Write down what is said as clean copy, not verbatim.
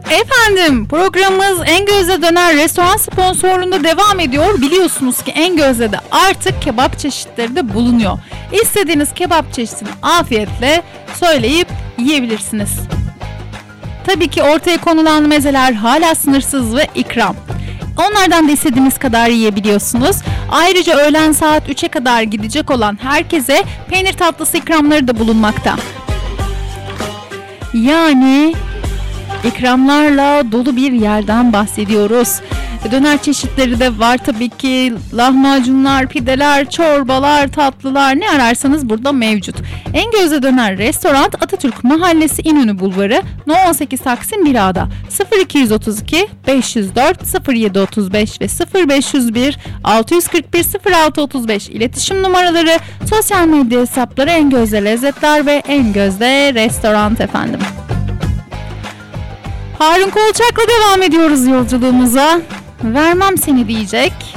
Efendim, programımız En Göz'e Döner restoran sponsorluğunda devam ediyor. Biliyorsunuz ki En Göz'de de artık kebap çeşitleri de bulunuyor. İstediğiniz kebap çeşidini afiyetle söyleyip yiyebilirsiniz. Tabii ki ortaya konulan mezeler hala sınırsız ve ikram. Onlardan da istediğiniz kadar yiyebiliyorsunuz. Ayrıca öğlen saat 3'e kadar gidecek olan herkese peynir tatlısı ikramları da bulunmakta. Yani ikramlarla dolu bir yerden bahsediyoruz. Döner çeşitleri de var tabii ki. Lahmacunlar, pideler, çorbalar, tatlılar, ne ararsanız burada mevcut. En Göz'e Döner restoran Atatürk Mahallesi İnönü Bulvarı No 18 Taksim 1A'da 0232 504 0735 ve 0501 641 0635 iletişim numaraları, sosyal medya hesapları En Göz'de Lezzetler ve En Göz'de Restoran efendim. Harun Kolçak'la devam ediyoruz yolculuğumuza. Vermem seni diyecek.